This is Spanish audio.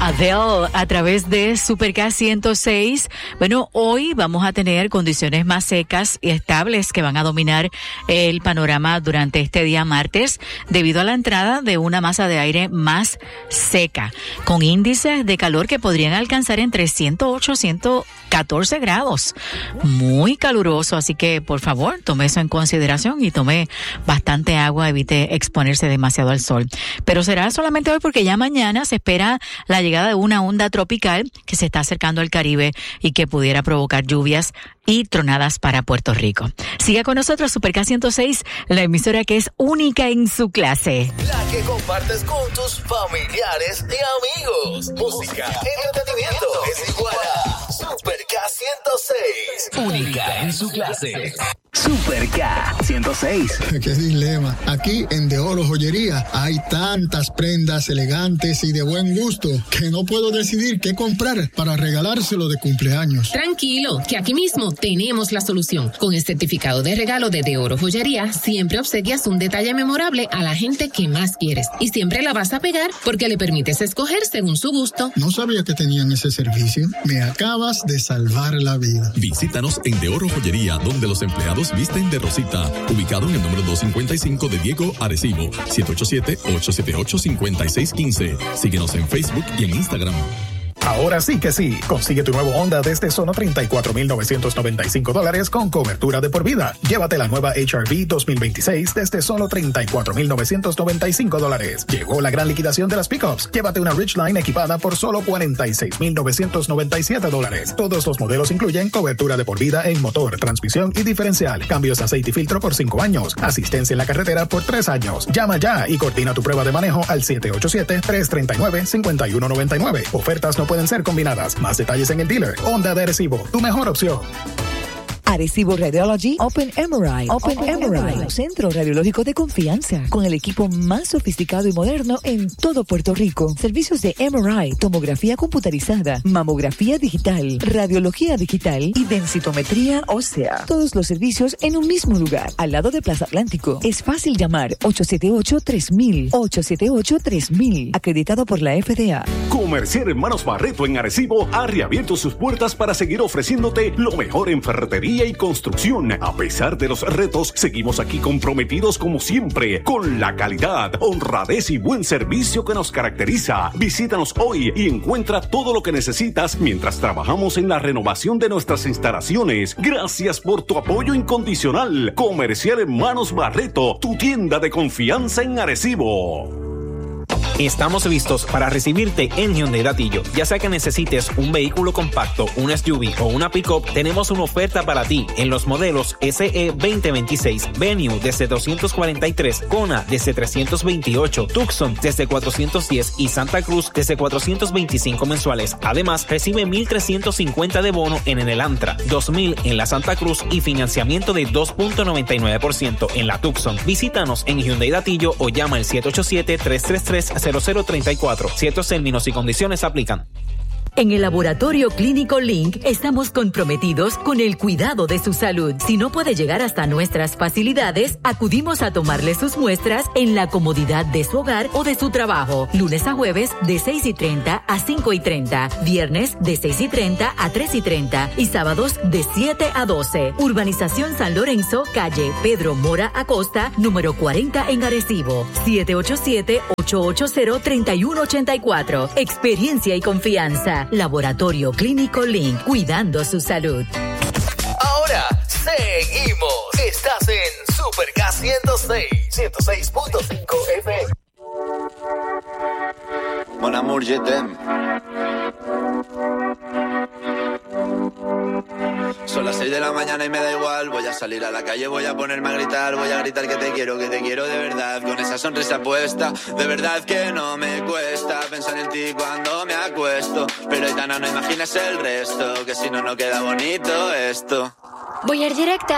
Adele a través de Super K 106. Bueno, hoy vamos a tener condiciones más secas y estables que van a dominar el panorama durante este día martes debido a la entrada de una masa de aire más seca, con índices de calor que podrían alcanzar entre 108 y 114 grados. Muy caluroso, así que por favor tome eso en consideración y tome bastante agua, evite exponerse demasiado al sol. Pero será solamente hoy porque ya mañana se espera la llegada de una onda tropical que se está acercando al Caribe y que pudiera provocar lluvias y tronadas para Puerto Rico. Siga con nosotros, Super K 106, la emisora que es única en su clase. La que compartes con tus familiares y amigos. Música, entretenimiento, es igual a Super K 106. Única en su clase. Super K 106. Qué dilema. Aquí en De Oro Joyería hay tantas prendas elegantes y de buen gusto que no puedo decidir qué comprar para regalárselo de cumpleaños. Tranquilo, que aquí mismo tenemos la solución. Con el certificado de regalo de Oro Joyería, siempre obsequias un detalle memorable a la gente que más quieres. Y siempre la vas a pegar porque le permites escoger según su gusto. No sabía que tenían ese servicio. Me acabas de salvar la vida. Visítanos en De Oro Joyería, donde los empleados visten de rosita. Ubicado en el número 255 de Diego, Arecibo. 787-878-5615. Síguenos en Facebook y en Instagram. Ahora sí que sí, consigue tu nuevo Honda desde solo $34,995 con cobertura de por vida. Llévate la nueva HR-V 2026 desde solo $34,995. Llegó la gran liquidación de las pickups. Llévate una Ridgeline equipada por solo $46,997. Todos los modelos incluyen cobertura de por vida en motor, transmisión y diferencial, cambios de aceite y filtro por 5 años, asistencia en la carretera por 3 años. Llama ya y coordina tu prueba de manejo al 787-339-5199. Ofertas no pueden ser combinadas. Más detalles en el dealer. Honda de Arecibo, tu mejor opción. Arecibo Radiology Open MRI. Open MRI, centro radiológico de confianza, con el equipo más sofisticado y moderno en todo Puerto Rico. Servicios de MRI, tomografía computarizada, mamografía digital, radiología digital y densitometría ósea. Todos los servicios en un mismo lugar, al lado de Plaza Atlántico. Es fácil llamar 878-3000. 878-3000. Acreditado por la FDA. Comercial Hermanos Barreto en Arecibo ha reabierto sus puertas para seguir ofreciéndote lo mejor en ferretería y construcción. A pesar de los retos, seguimos aquí comprometidos como siempre con la calidad, honradez y buen servicio que nos caracteriza. Visítanos hoy y encuentra todo lo que necesitas mientras trabajamos en la renovación de nuestras instalaciones. Gracias por tu apoyo incondicional. Comercial Hermanos Barreto, tu tienda de confianza en Arecibo. Estamos listos para recibirte en Hyundai Datillo. Ya sea que necesites un vehículo compacto, un SUV o una pick-up, tenemos una oferta para ti en los modelos SE 2026, Venue desde 243, Kona desde 328, Tucson desde 410 y Santa Cruz desde 425 mensuales. Además, recibe $1,350 de bono en el Elantra, $2,000 en la Santa Cruz y financiamiento de 2.99% en la Tucson. Visítanos en Hyundai Datillo o llama al 787-333-0034. Ciertos términos y condiciones aplican. En el Laboratorio Clínico Link estamos comprometidos con el cuidado de su salud. Si no puede llegar hasta nuestras facilidades, acudimos a tomarle sus muestras en la comodidad de su hogar o de su trabajo. Lunes a jueves de 6:30 a 5:30, viernes de 6:30 a 3:30 y sábados de 7 a 12. Urbanización San Lorenzo, calle Pedro Mora Acosta, número 40 en Arecibo. 787-880-3184. Experiencia y confianza. Laboratorio Clínico Link, cuidando su salud. Ahora seguimos. Estás en Super K 106.5 FM. Mon amour, je t'aime. Son las 6 de la mañana y me da igual. Voy a salir a la calle, voy a ponerme a gritar. Voy a gritar que te quiero de verdad. Con esa sonrisa puesta, de verdad que no me cuesta pensar en ti cuando me acuesto. Pero Aitana, no imagines el resto, que si no, no queda bonito esto. Voy a ir directa